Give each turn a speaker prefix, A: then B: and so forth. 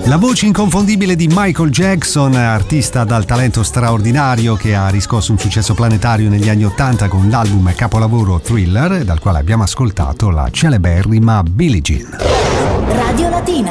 A: La voce inconfondibile di Michael Jackson, artista dal talento straordinario che ha riscosso un successo planetario negli anni '80 con l'album capolavoro Thriller, dal quale abbiamo ascoltato la celeberrima Billie Jean.
B: Radio Latina.